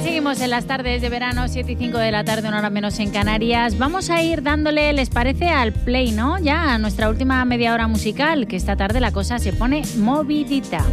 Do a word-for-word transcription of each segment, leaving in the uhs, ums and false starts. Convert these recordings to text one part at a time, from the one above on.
seguimos en las tardes de verano, siete y cinco de la tarde, una hora menos en Canarias. Vamos a ir dándole, ¿les parece?, al play, ¿no? Ya a nuestra última media hora musical, que esta tarde la cosa se pone movidita.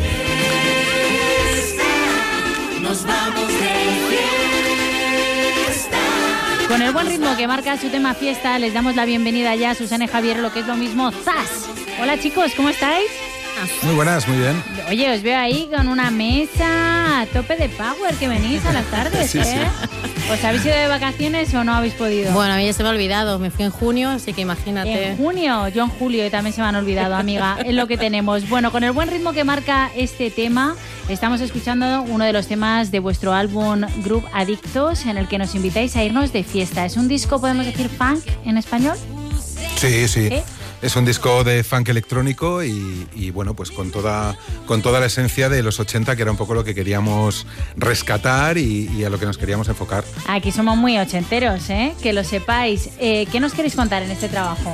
Nos vamos de fiesta. Con el buen ritmo que marca su tema Fiesta, les damos la bienvenida ya a Susana y Javier, lo que es lo mismo, Zas. Hola chicos, ¿cómo estáis? Muy buenas, muy bien. Oye, os veo ahí con una mesa a tope de power que venís a las tardes, sí, ¿eh? Sí. ¿Os habéis ido de vacaciones o no habéis podido? Bueno, a mí ya se me ha olvidado, me fui en junio, así que imagínate. En junio, yo en julio y también se me han olvidado, amiga, es lo que tenemos. Bueno, con el buen ritmo que marca este tema, estamos escuchando uno de los temas de vuestro álbum Group Adictos, en el que nos invitáis a irnos de fiesta. ¿Es un disco, podemos decir, funk en español? Sí, sí. ¿Eh? Es un disco de funk electrónico y, y bueno, pues con toda, con toda la esencia de los ochenta, que era un poco lo que queríamos rescatar y, y a lo que nos queríamos enfocar. Aquí somos muy ochenteros, ¿eh? Que lo sepáis. Eh, ¿Qué nos queréis contar en este trabajo?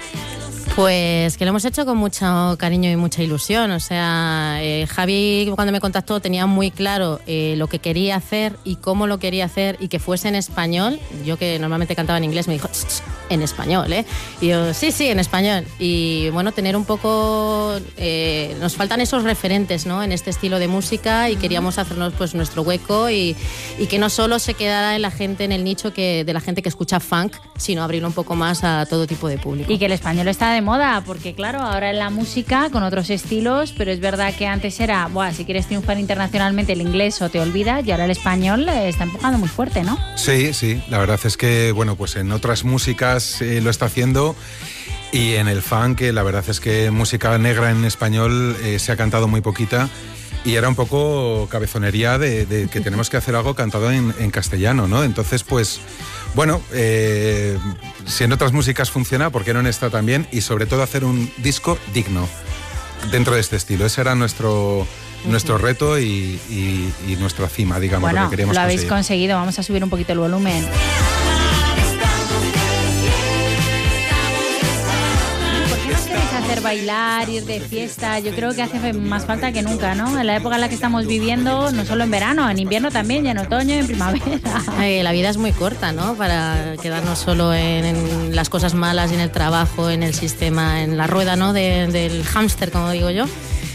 Pues que lo hemos hecho con mucho cariño y mucha ilusión. O sea, eh, Javi cuando me contactó tenía muy claro eh, lo que quería hacer y cómo lo quería hacer y que fuese en español. Yo que normalmente cantaba en inglés me dijo, en español, ¿eh? Y yo, sí, sí, en español. Y bueno, tener un poco... Eh, nos faltan esos referentes, ¿no?, en este estilo de música y queríamos hacernos pues nuestro hueco y, y que no solo se quedara en la gente, en el nicho que, de la gente que escucha funk, sino abrirlo un poco más a todo tipo de público. Y que el español está de moda, porque claro, ahora en la música con otros estilos, pero es verdad que antes era, buah, si quieres triunfar internacionalmente el inglés o te olvidas, y ahora el español está empujando muy fuerte, ¿no? Sí, sí, la verdad es que, bueno, pues en otras músicas eh, lo está haciendo y en el funk, eh, la verdad es que música negra en español eh, se ha cantado muy poquita. Y era un poco cabezonería de, de que tenemos que hacer algo cantado en, en castellano, ¿no? Entonces, pues, bueno, eh, si en otras músicas funciona, ¿por qué no en esta también? Y sobre todo hacer un disco digno dentro de este estilo. Ese era nuestro, nuestro reto y, y, y nuestra cima, digamos, bueno, lo que queríamos lo habéis conseguir. conseguido. Vamos a subir un poquito el volumen. Hacer bailar, ir de fiesta, yo creo que hace más falta que nunca, ¿no? En la época en la que estamos viviendo, no solo en verano, en invierno también, y en otoño y en primavera. Eh, la vida es muy corta, ¿no? Para quedarnos solo en, en las cosas malas, en el trabajo, en el sistema, en la rueda, ¿no?, de, del hámster, como digo yo.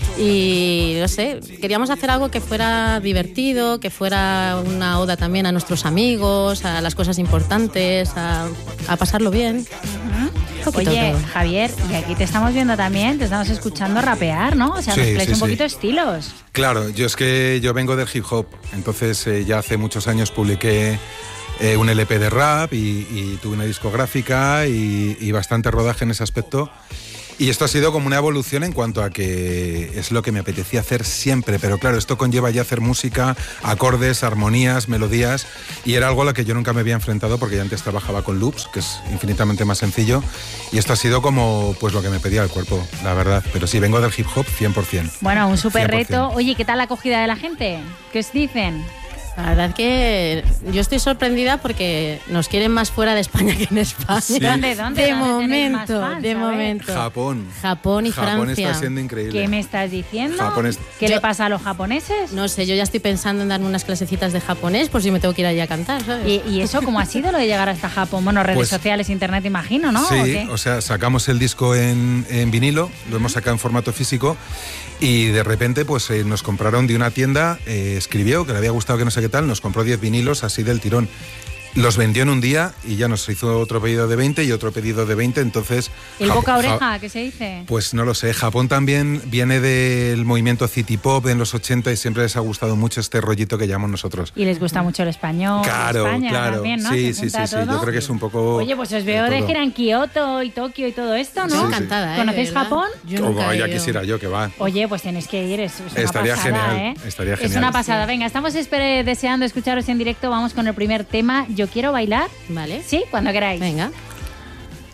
Y no sé, queríamos hacer algo que fuera divertido, que fuera una oda también a nuestros amigos, a las cosas importantes, a, a pasarlo bien. Uh-huh. Oye, todo. Javier, y aquí te estamos viendo también, te estamos escuchando rapear, ¿no? O sea, sí, mezcláis sí, un poquito sí. estilos. Claro, yo es que yo vengo del hip hop, entonces eh, ya hace muchos años publiqué eh, un L P de rap y, y tuve una discográfica y, y bastante rodaje en ese aspecto. Y esto ha sido como una evolución en cuanto a que es lo que me apetecía hacer siempre, pero claro, esto conlleva ya hacer música, acordes, armonías, melodías, y era algo a lo que yo nunca me había enfrentado porque ya antes trabajaba con loops, que es infinitamente más sencillo, y esto ha sido como pues lo que me pedía el cuerpo, la verdad. Pero sí, vengo del hip hop cien por ciento. Bueno, un súper reto. Oye, ¿qué tal la acogida de la gente? ¿Qué os dicen? La verdad que yo estoy sorprendida porque nos quieren más fuera de España que en España. Sí. ¿Dónde, dónde? De ¿Dónde momento, fans, de momento. Japón. Japón y Japón Francia. está siendo increíble. ¿Qué me estás diciendo? Japón es... ¿Qué yo... le pasa a los japoneses? No sé, yo ya estoy pensando en darme unas clasecitas de japonés por si me tengo que ir allá a cantar, ¿sabes? ¿Y, y eso cómo ha sido lo de llegar hasta Japón? Bueno, redes pues, sociales, internet, imagino, ¿no? Sí, ¿o, o sea, sacamos el disco en, en vinilo, lo hemos sacado en formato físico y de repente pues eh, nos compraron de una tienda, eh, escribió que le había gustado que no sé qué tal, nos compró diez vinilos así del tirón. Los vendió en un día y ya nos hizo otro pedido de veinte y otro pedido de veinte, entonces... ¿El Jap- boca a oreja, ja- qué se dice? Pues no lo sé. Japón también viene del movimiento city pop en los ochenta y siempre les ha gustado mucho este rollito que llamamos nosotros. Y les gusta mucho el español. Claro, España claro. También, ¿no? Sí, Se sí, junta sí, sí. todo. Yo creo que es un poco... Oye, pues os veo de todo. gira en Kioto y Tokio y todo esto, ¿no? Yo Sí, encantada, ¿eh? ¿Conocéis ¿verdad? Japón? Yo Como nunca he ya ido. quisiera yo que va. Oye, pues tenéis que ir, es, es una Estaría pasada, genial, ¿eh? estaría Es genial. una pasada. Venga, estamos espere, deseando escucharos en directo. Vamos con el primer tema. Yo quiero bailar. Vale. Sí, cuando queráis. Venga.